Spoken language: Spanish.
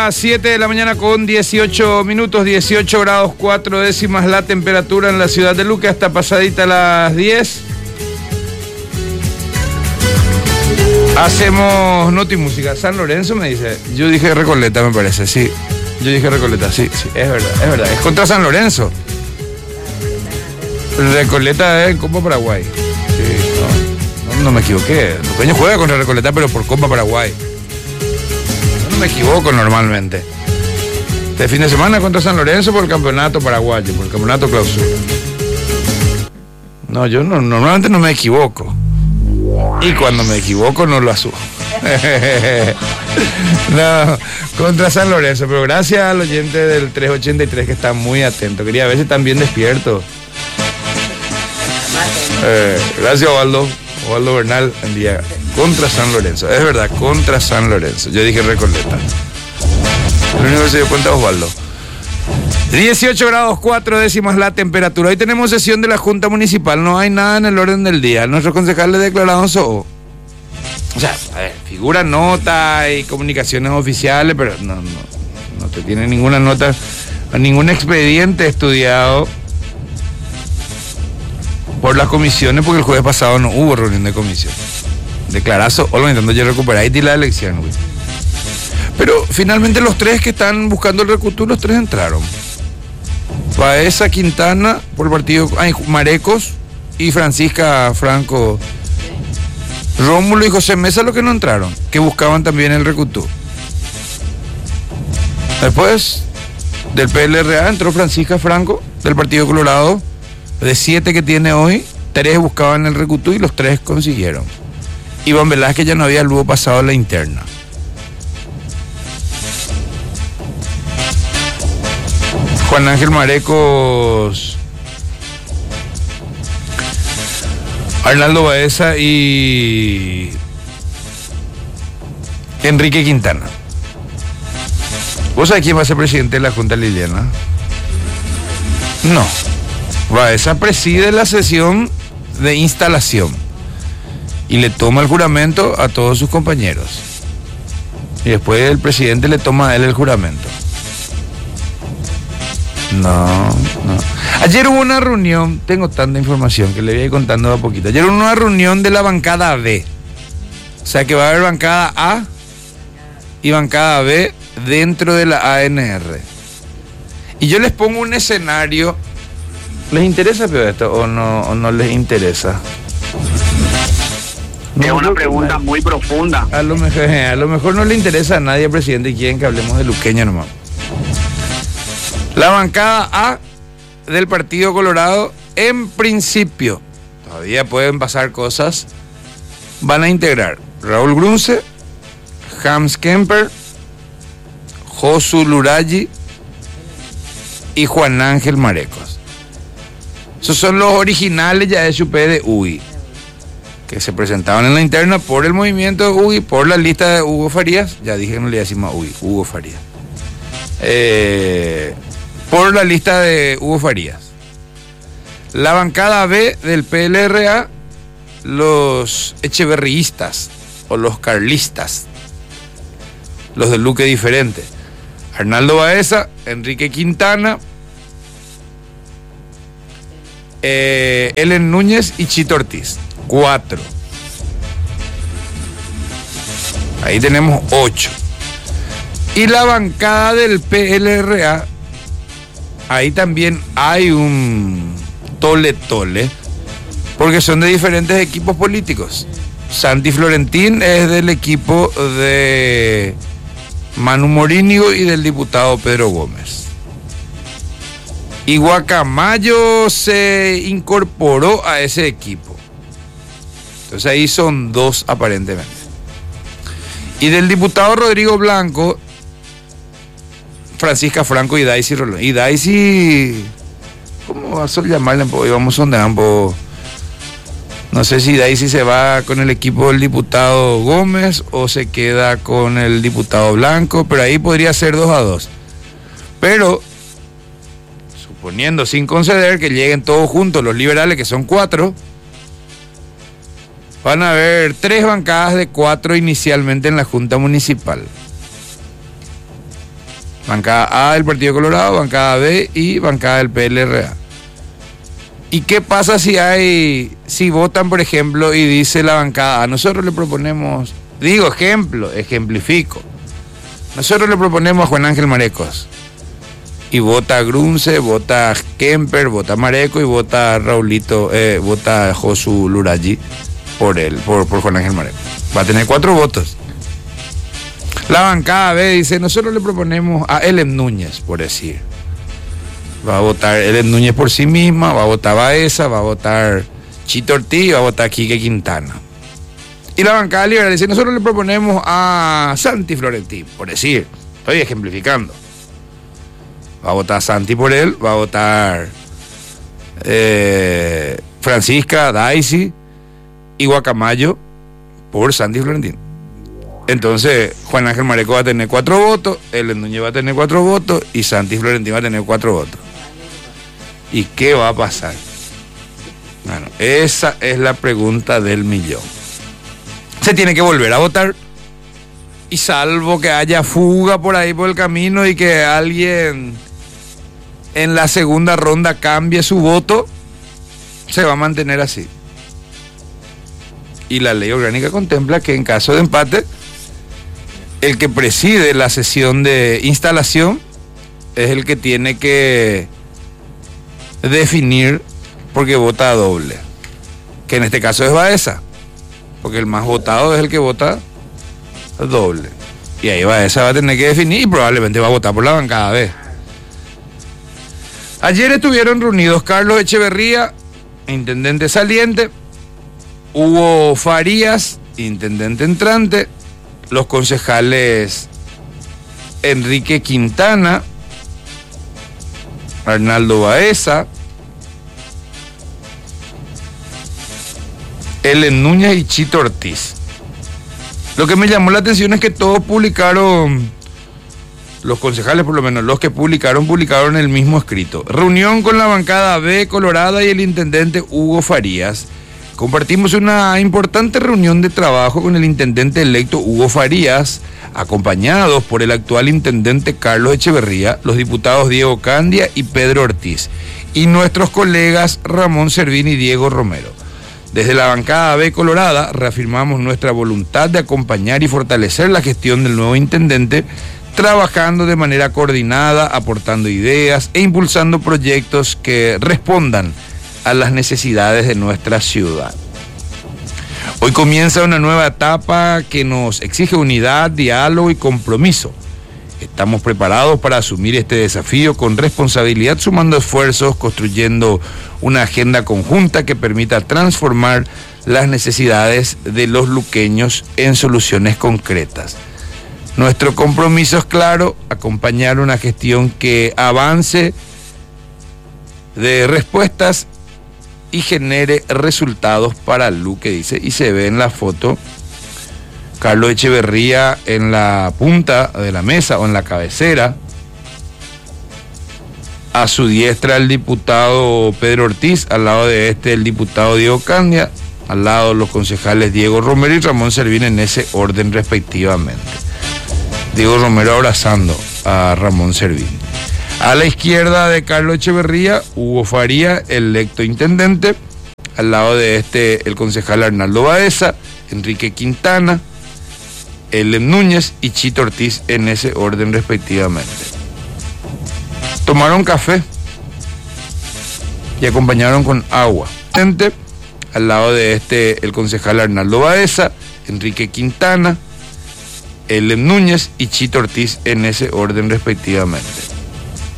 las 7 de la mañana con 18 minutos, 18 grados 4 décimas la temperatura en la ciudad de Luque, hasta pasadita las 10. Hacemos nota y música. San Lorenzo me dice, yo dije Recoleta me parece, sí. Yo dije Recoleta, sí, es verdad. Es contra San Lorenzo. Recoleta es en Copa Paraguay. Sí, no me equivoqué. Luqueño juega contra Recoleta, pero por Copa Paraguay. No me equivoco normalmente. Este fin de semana contra San Lorenzo por el campeonato paraguayo, por el campeonato clausura. No, yo normalmente no me equivoco. Y cuando me equivoco no lo asumo. No, contra San Lorenzo. Pero gracias al oyente del 383 que está muy atento. Quería ver si están bien despiertos. Gracias, Osvaldo Bernal en día contra San Lorenzo. Es verdad, contra San Lorenzo. Yo dije Recoleta. El único que se dio cuenta es Osvaldo. 18 grados 4 décimas la temperatura. Hoy tenemos sesión de la Junta Municipal. No hay nada en el orden del día. Nuestros concejales declararon o sea, a ver, figura nota y comunicaciones oficiales, pero no te tiene ninguna nota, ningún expediente estudiado por las comisiones, porque el jueves pasado no hubo reunión de comisión. Declarazo, o lo intento yo recuperar y la elección, güey. Pero finalmente los tres que están buscando el recutú, los tres entraron. Baeza, Quintana, por el partido, Marecos y Francisca Franco. Rómulo y José Mesa los que no entraron, que buscaban también el recutú. Después del PLRA entró Francisca Franco, del Partido Colorado. De 7 que tiene hoy, 3 buscaban el recutú y los 3 consiguieron. Iván Velázquez ya no había luego pasado la interna. Juan Ángel Marecos, Arnaldo Baeza y Enrique Quintana. ¿Vos sabés quién va a ser presidente de la Junta, Liliana? No. Baeza preside la sesión de instalación y le toma el juramento a todos sus compañeros. Y después el presidente le toma a él el juramento. No. Ayer hubo una reunión, tengo tanta información que le voy a ir contando a poquito. Ayer hubo una reunión de la bancada B. O sea que va a haber bancada A y bancada B dentro de la ANR. Y yo les pongo un escenario. ¿Les interesa pero esto o no les interesa? Es una pregunta muy profunda. A lo mejor no le interesa a nadie, presidente, y quieren que hablemos de Luqueño nomás. La bancada A del Partido Colorado, en principio, todavía pueden pasar cosas, van a integrar Raúl Grunce, Hams Kemper, Josu Lurayi y Juan Ángel Marecos. Esos son los originales ya de SUP de UI, que se presentaban en la interna por el movimiento de UI, por la lista de Hugo Farías. Ya dije que no le decimos UI, Hugo Farías. Por la lista de Hugo Farías. La bancada B del PLRA, los echeverriistas o los carlistas, los de Luque diferente. Arnaldo Baeza, Enrique Quintana, Ellen Núñez y Chito Ortiz. 4. Ahí tenemos 8. Y la bancada del PLRA, ahí también hay un tole, porque son de diferentes equipos políticos. Santi Florentín es del equipo de Manu Morínigo y del diputado Pedro Gómez. Y Guacamayo se incorporó a ese equipo. Entonces ahí son 2 aparentemente. Y del diputado Rodrigo Blanco, Francisca Franco y Daisy Rolón. Y Daisy, ¿cómo vas a llamarle? Vamos a sondear un poco. No sé si Daisy se va con el equipo del diputado Gómez o se queda con el diputado Blanco, pero ahí podría ser 2-2. Pero, suponiendo sin conceder que lleguen todos juntos los liberales, que son 4, van a haber 3 bancadas de 4 inicialmente en la Junta Municipal. Bancada A del Partido Colorado, bancada B y bancada del PLRA. ¿Y qué pasa si votan, por ejemplo, y dice la bancada A, nosotros le proponemos, ejemplifico, nosotros le proponemos a Juan Ángel Marecos, y vota Grunce, vota Kemper, vota Mareco y vota Raulito, vota Josu Lurayi por Juan Ángel Mareco. Va a tener 4 votos. La bancada B dice, nosotros le proponemos a Elem Núñez, por decir. Va a votar Elem Núñez por sí misma, va a votar Baeza, va a votar Chito Ortiz, va a votar Quique Quintana. Y la bancada liberal dice, nosotros le proponemos a Santi Florentín, por decir. Estoy ejemplificando. Va a votar Santi por él, va a votar Francisca, Daisy y Guacamayo por Santi Florentín. Entonces, Juan Ángel Mareco va a tener 4 votos, Elem Núñez va a tener 4 votos y Santi Florentín va a tener 4 votos. ¿Y qué va a pasar? Bueno, esa es la pregunta del millón. Se tiene que volver a votar y salvo que haya fuga por ahí por el camino y que alguien en la segunda ronda cambie su voto, se va a mantener así. Y la ley orgánica contempla que en caso de empate, el que preside la sesión de instalación es el que tiene que definir porque vota doble, que en este caso es Baeza, porque el más votado es el que vota doble, y ahí Baeza va a tener que definir y probablemente va a votar por la bancada B. Ayer estuvieron reunidos Carlos Echeverría, intendente saliente, Hugo Farías, intendente entrante, los concejales Enrique Quintana, Arnaldo Baeza, Elem Núñez y Chito Ortiz. Lo que me llamó la atención es que todos publicaron, los concejales por lo menos, los que publicaron el mismo escrito. Reunión con la bancada B Colorada y el intendente Hugo Farías. Compartimos una importante reunión de trabajo con el intendente electo Hugo Farías, acompañados por el actual intendente Carlos Echeverría, los diputados Diego Candia y Pedro Ortiz, y nuestros colegas Ramón Servín y Diego Romero. Desde la bancada B Colorada reafirmamos nuestra voluntad de acompañar y fortalecer la gestión del nuevo intendente, trabajando de manera coordinada, aportando ideas e impulsando proyectos que respondan a las necesidades de nuestra ciudad. Hoy comienza una nueva etapa que nos exige unidad, diálogo y compromiso. Estamos preparados para asumir este desafío con responsabilidad, sumando esfuerzos, construyendo una agenda conjunta que permita transformar las necesidades de los luqueños en soluciones concretas. Nuestro compromiso es claro: acompañar una gestión que avance de respuestas y genere resultados para el Luque, dice, y se ve en la foto Carlos Echeverría en la punta de la mesa o en la cabecera, a su diestra el diputado Pedro Ortiz, al lado de el diputado Diego Candia, al lado los concejales Diego Romero y Ramón Servín, en ese orden respectivamente. Diego Romero abrazando a Ramón Servín. A la izquierda de Carlos Echeverría, Hugo Faría, electo intendente. Al lado de el concejal Arnaldo Baeza, Enrique Quintana, Elem Núñez y Chito Ortiz, en ese orden respectivamente. Tomaron café y acompañaron con agua. Al lado de el concejal Arnaldo Baeza, Enrique Quintana, Elem Núñez y Chito Ortiz, en ese orden respectivamente.